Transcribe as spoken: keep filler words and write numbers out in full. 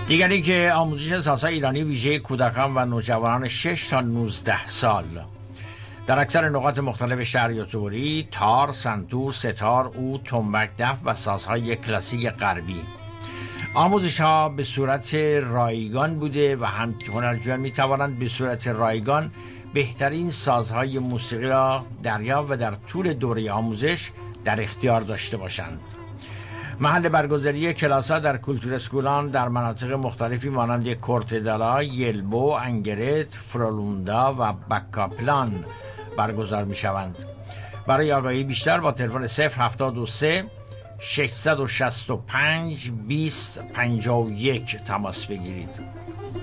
دیگری که آموزش سازهای ایرانی ویژه کودکان و نوجوانان شش تا نوزده سال در اکثر نقاط مختلف شهر یوتوبری، تار، سنتور، ستار، عود، تنبک، دف و سازهای کلاسیک غربی. آموزش ها به صورت رایگان بوده و هم هنرجویان می توانند به صورت رایگان بهترین سازهای موسیقی را دریافت و در طول دوره آموزش در اختیار داشته باشند. محل برگزاری کلاس ها در کولتور اسکولان در مناطق مختلفی مانند کورتدالا، یلبو، انگرت، فرولوندا و بکاپلان برگزار می شوند. برای آگاهی بیشتر با تلفن صفر هفتاد و سه ششصد و شصت و پنج بیست پنجاه و یک تماس بگیرید.